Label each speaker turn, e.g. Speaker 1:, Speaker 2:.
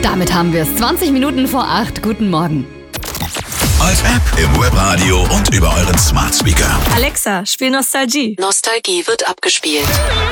Speaker 1: Damit haben wir es. 20 Minuten vor 8. Guten Morgen.
Speaker 2: Als App im Webradio und über euren Smart Speaker.
Speaker 3: Alexa, spiel Nostalgie.
Speaker 4: Nostalgie wird abgespielt.